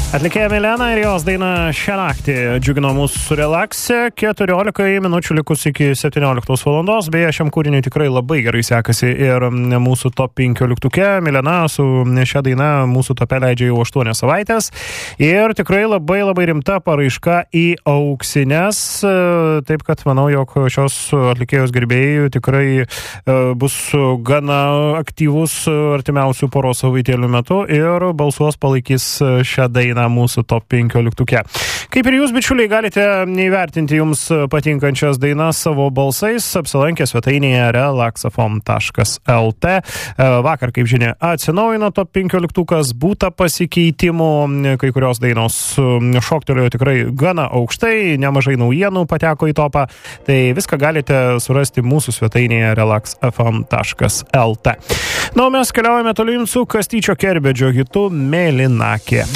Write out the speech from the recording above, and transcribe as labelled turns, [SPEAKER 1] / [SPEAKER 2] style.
[SPEAKER 1] Atlikėja Milena ir jos daina šią naktį džiugino mūsų relaksę. 14 minučių likus iki 17 valandos. Beje, šiam kūriniui tikrai labai gerai sekasi ir mūsų top 15. Milena su šią dainą mūsų tope leidžia jau 8 savaitės. Ir tikrai labai rimta paraiška į auksines. Taip, kad manau, jog šios atlikėjos gerbėjų tikrai bus gana aktyvus artimiausių poros savaitėlių metu ir balsuos palaikys šią dainą mūsų top 15. Kaip ir jūs, bičiuliai, galite įvertinti jums patinkančias dainas savo balsais, apsilankę svetainėje relaxafm.lt. Vakar, kaip žinia, atsinaujino top 15, būta pasikeitimų, kai kurios dainos šoktelėjo tikrai gana aukštai, nemažai naujienų pateko į topą, tai viską galite surasti mūsų svetainėje relaxafm.lt. Na, o mes keliaujame tolyn su Kastyčio Kerbedžio hitu Mėlynakė.